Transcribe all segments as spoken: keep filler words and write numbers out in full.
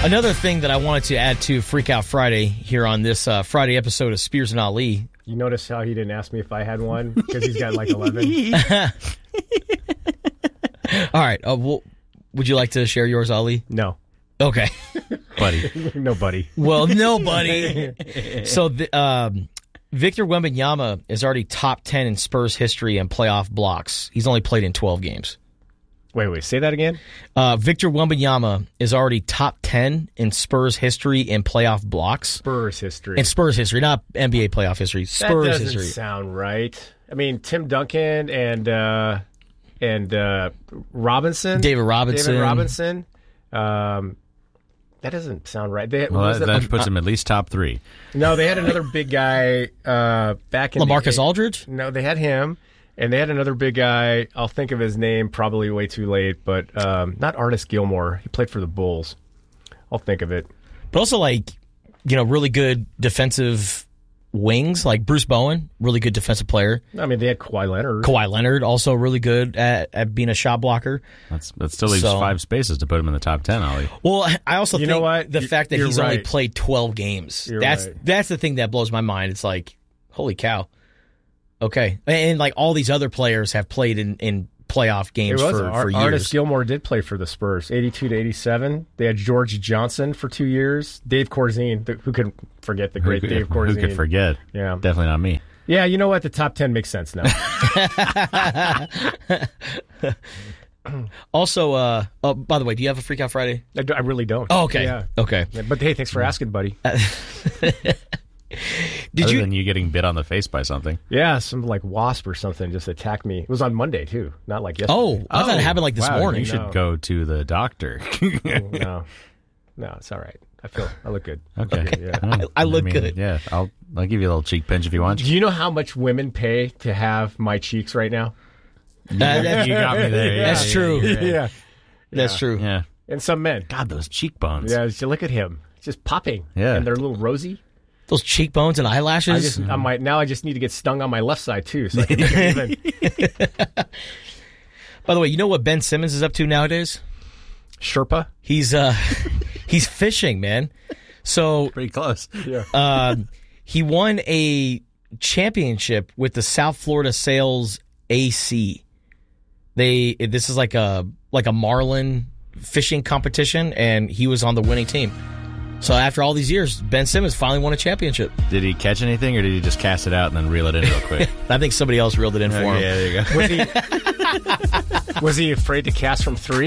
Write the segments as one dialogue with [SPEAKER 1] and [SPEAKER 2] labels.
[SPEAKER 1] Another thing that I wanted to add to Freak Out Friday here on this uh, Friday episode of Spears and Ali.
[SPEAKER 2] You notice how he didn't ask me if I had one? Because he's got like eleven.
[SPEAKER 1] All right. Uh, well, would you like to share yours, Ali?
[SPEAKER 2] No.
[SPEAKER 1] Okay.
[SPEAKER 3] Buddy.
[SPEAKER 2] No, buddy.
[SPEAKER 1] Well, no, buddy. So the, um, Victor Wembanyama is already top ten in Spurs history and playoff blocks. He's only played in twelve games.
[SPEAKER 2] Wait, wait. Say that again?
[SPEAKER 1] Uh, Victor Wembanyama is already top ten in Spurs history in playoff blocks.
[SPEAKER 2] Spurs history.
[SPEAKER 1] In Spurs history, not N B A playoff history. Spurs
[SPEAKER 2] that doesn't
[SPEAKER 1] history.
[SPEAKER 2] sound right. I mean, Tim Duncan and uh, and uh, Robinson.
[SPEAKER 1] David Robinson.
[SPEAKER 2] David Robinson. Um, that doesn't sound right. They,
[SPEAKER 3] Well, that,
[SPEAKER 2] that,
[SPEAKER 3] that puts him at least top three.
[SPEAKER 2] No, they had another big guy uh, back in
[SPEAKER 1] LaMarcus
[SPEAKER 2] the,
[SPEAKER 1] Aldridge?
[SPEAKER 2] No, they had him. And they had another big guy. I'll think of his name probably way too late, but um, not Artis Gilmore. He played for the Bulls. I'll think of it.
[SPEAKER 1] But also, like, you know, really good defensive wings, like Bruce Bowen, really good defensive player.
[SPEAKER 2] I mean, they had Kawhi Leonard.
[SPEAKER 1] Kawhi Leonard, also really good at, at being a shot blocker.
[SPEAKER 3] That's, that still leaves
[SPEAKER 1] So-
[SPEAKER 3] five spaces to put him in the top ten, Ollie.
[SPEAKER 1] Well, I also
[SPEAKER 2] You
[SPEAKER 1] think
[SPEAKER 2] know what?
[SPEAKER 1] the
[SPEAKER 2] You-
[SPEAKER 1] fact that
[SPEAKER 2] you're
[SPEAKER 1] he's only
[SPEAKER 2] right.
[SPEAKER 1] played twelve games.
[SPEAKER 2] You're
[SPEAKER 1] that's
[SPEAKER 2] right.
[SPEAKER 1] that's the thing that blows my mind. It's like, holy cow. Okay. And, and like all these other players have played in, in playoff
[SPEAKER 2] It
[SPEAKER 1] games
[SPEAKER 2] was.
[SPEAKER 1] for,
[SPEAKER 2] Ar-
[SPEAKER 1] for years.
[SPEAKER 2] Artis Gilmore did play for the Spurs, eighty-two to eighty-seven. They had George Johnson for two years. Dave Corzine, the, who could forget the great
[SPEAKER 3] who,
[SPEAKER 2] Dave
[SPEAKER 3] who
[SPEAKER 2] Corzine?
[SPEAKER 3] could forget?
[SPEAKER 2] Yeah.
[SPEAKER 3] Definitely not me.
[SPEAKER 2] Yeah, you know what? The top ten makes sense now.
[SPEAKER 1] Also, uh, oh, by the way, do you have a Freak Out Friday?
[SPEAKER 2] I, do- I really don't.
[SPEAKER 1] Oh, okay.
[SPEAKER 2] Yeah.
[SPEAKER 1] Okay.
[SPEAKER 2] Yeah, but hey, thanks for asking, buddy.
[SPEAKER 1] Did
[SPEAKER 3] Other
[SPEAKER 1] you?
[SPEAKER 3] than you getting bit on the face by something.
[SPEAKER 2] Yeah, some like wasp or something just attacked me. It was on Monday too, not like yesterday.
[SPEAKER 1] Oh, I thought it happened like this
[SPEAKER 3] wow,
[SPEAKER 1] morning.
[SPEAKER 3] You should
[SPEAKER 2] No.
[SPEAKER 3] go to the doctor.
[SPEAKER 2] no, no, it's all right. I feel I look good.
[SPEAKER 3] Okay.
[SPEAKER 2] Yeah.
[SPEAKER 3] I,
[SPEAKER 1] I look
[SPEAKER 3] mean,
[SPEAKER 1] good.
[SPEAKER 3] Yeah, I'll I'll give you a little cheek pinch if you want.
[SPEAKER 2] Do you know how much women pay to have my cheeks right now?
[SPEAKER 1] Uh, that-
[SPEAKER 3] You got me there. Yeah,
[SPEAKER 1] That's
[SPEAKER 3] yeah,
[SPEAKER 1] true.
[SPEAKER 3] you're right.
[SPEAKER 2] Yeah,
[SPEAKER 1] That's true.
[SPEAKER 3] Yeah.
[SPEAKER 2] and some men.
[SPEAKER 3] God, those cheekbones.
[SPEAKER 2] Yeah, you look at him, just popping.
[SPEAKER 3] Yeah.
[SPEAKER 2] and they're a little rosy.
[SPEAKER 1] Those cheekbones and
[SPEAKER 2] I
[SPEAKER 1] eyelashes.
[SPEAKER 2] just, I might now. I just need to get stung on my left side too, so I can get even.
[SPEAKER 1] By the way, you know what Ben Simmons is up to nowadays?
[SPEAKER 2] Sherpa.
[SPEAKER 1] He's uh, he's fishing, man. So
[SPEAKER 3] Pretty close.
[SPEAKER 2] Yeah.
[SPEAKER 1] um, he won a championship with the South Florida Sales A C. They this is like a like a marlin fishing competition, and he was on the winning team. So after all these years, Ben Simmons finally won a championship.
[SPEAKER 3] Did he catch anything, or did he just cast it out and then reel it in real quick?
[SPEAKER 1] I think somebody else reeled it in for
[SPEAKER 3] Okay,
[SPEAKER 1] him.
[SPEAKER 3] yeah, there you go.
[SPEAKER 2] Was he, was he afraid to cast from three?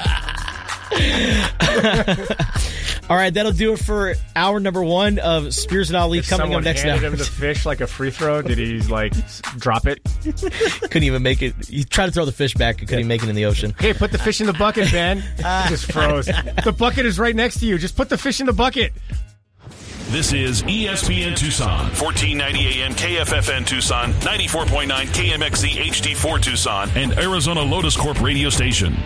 [SPEAKER 1] All right, that'll do it for hour number one of Spears and Ali.
[SPEAKER 2] If
[SPEAKER 1] Coming
[SPEAKER 2] someone
[SPEAKER 1] up next
[SPEAKER 2] handed
[SPEAKER 1] hour.
[SPEAKER 2] him the fish like a free throw, did he like s- drop it?
[SPEAKER 1] Couldn't even make it. He tried to throw the fish back. Couldn't even make it in the ocean.
[SPEAKER 2] Hey, put the fish in the bucket, Ben. Just froze. The bucket is right next to you. Just put the fish in the bucket.
[SPEAKER 4] This is E S P N Tucson, fourteen ninety A M K F F N Tucson, ninety-four point nine K M X Z H D four Tucson, and Arizona Lotus Corp radio station.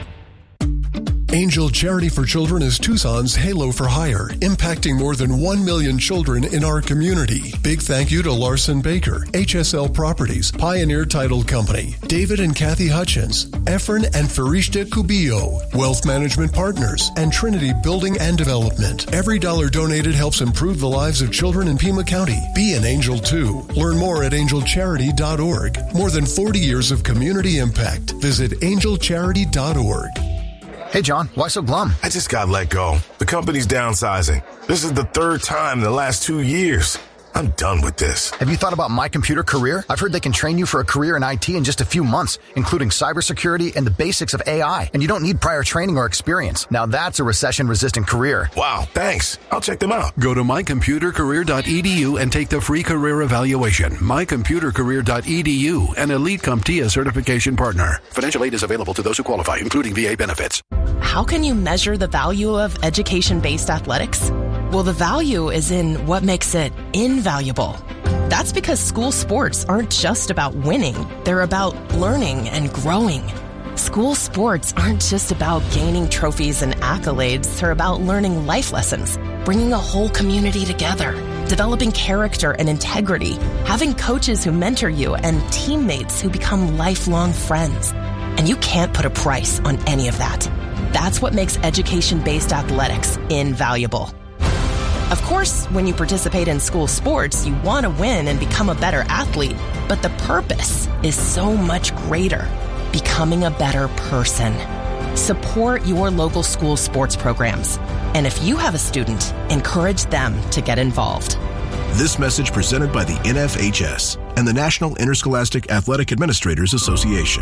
[SPEAKER 5] Angel Charity for Children is Tucson's Halo for Hire, impacting more than one million children in our community. Big thank you to Larson Baker, H S L Properties, Pioneer Title Company, David and Kathy Hutchins, Efren and Farishta Cubillo, Wealth Management Partners, and Trinity Building and Development. Every dollar donated helps improve the lives of children in Pima County. Be an angel too. Learn more at angel charity dot org. More than forty years of community impact. Visit angel charity dot org.
[SPEAKER 6] Hey, John, why so glum?
[SPEAKER 7] I just got let go. The company's downsizing. This is the third time in the last two years. I'm done with this.
[SPEAKER 6] Have you thought about My Computer Career? I've heard they can train you for a career in I T in just a few months, including cybersecurity and the basics of A I. And you don't need prior training or experience. Now that's a recession-resistant career.
[SPEAKER 7] Wow, thanks. I'll check them out.
[SPEAKER 8] Go to my computer career dot e d u and take the free career evaluation. my computer career dot e d u, an Elite CompTIA certification partner. Financial aid is available to those who qualify, including V A benefits.
[SPEAKER 9] How can you measure the value of education-based athletics? Well, the value is in what makes it invaluable. That's because school sports aren't just about winning. They're about learning and growing. School sports aren't just about gaining trophies and accolades. They're about learning life lessons, bringing a whole community together, developing character and integrity, having coaches who mentor you, and teammates who become lifelong friends. And you can't put a price on any of that. That's what makes education-based athletics invaluable. Of course, when you participate in school sports, you want to win and become a better athlete, but the purpose is so much greater, becoming a better person. Support your local school sports programs. And if you have a student, encourage them to get involved.
[SPEAKER 10] This message presented by the N F H S and the National Interscholastic Athletic Administrators Association.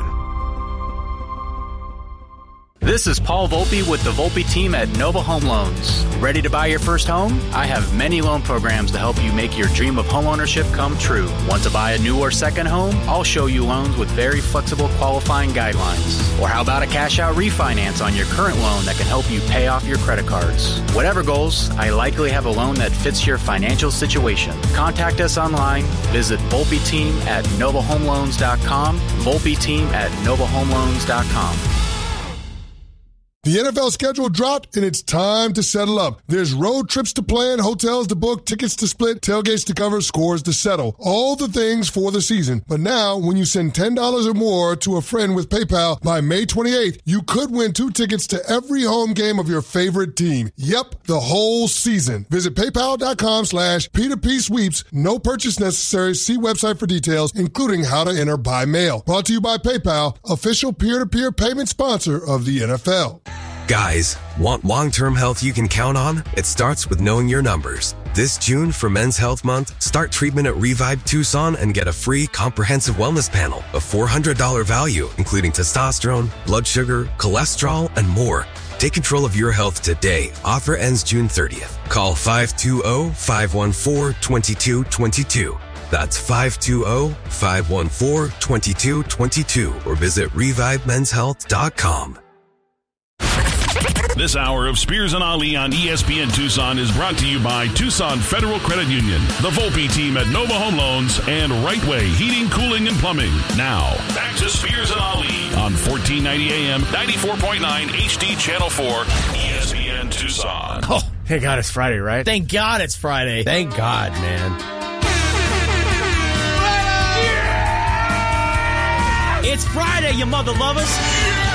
[SPEAKER 11] This is Paul Volpe with the Volpe team at Nova Home Loans. Ready to buy your first home? I have many loan programs to help you make your dream of homeownership come true. Want to buy a new or second home? I'll show you loans with very flexible qualifying guidelines. Or how about a cash-out refinance on your current loan that can help you pay off your credit cards? Whatever goals, I likely have a loan that fits your financial situation. Contact us online. Visit Volpe team at nova home loans dot com. Volpe team at nova home loans dot com.
[SPEAKER 12] The N F L schedule dropped, and it's time to settle up. There's road trips to plan, hotels to book, tickets to split, tailgates to cover, scores to settle. All the things for the season. But now, when you send ten dollars or more to a friend with PayPal by May twenty-eighth, you could win two tickets to every home game of your favorite team. Yep, the whole season. Visit paypal.com slash P2P sweeps. No purchase necessary. See website for details, including how to enter by mail. Brought to you by PayPal, official peer-to-peer payment sponsor of the N F L.
[SPEAKER 13] Guys, want long-term health you can count on? It starts with knowing your numbers. This June for Men's Health Month, start treatment at Revive Tucson and get a free comprehensive wellness panel of four hundred dollars value, including testosterone, blood sugar, cholesterol, and more. Take control of your health today. Offer ends June thirtieth. Call five two zero, five one four, two two two two. That's five two zero, five one four, two two two two or visit revive men's health dot com.
[SPEAKER 4] This hour of Spears and Ali on E S P N Tucson is brought to you by Tucson Federal Credit Union, the Volpe team at Nova Home Loans, and Right Way Heating, Cooling, and Plumbing. Now, back to Spears and Ali on fourteen ninety A M, ninety-four point nine H D Channel four, E S P N Tucson.
[SPEAKER 2] Oh, thank God it's Friday, right?
[SPEAKER 1] Thank God it's Friday.
[SPEAKER 2] Thank God, man.
[SPEAKER 1] Yeah! It's Friday, you mother lovers.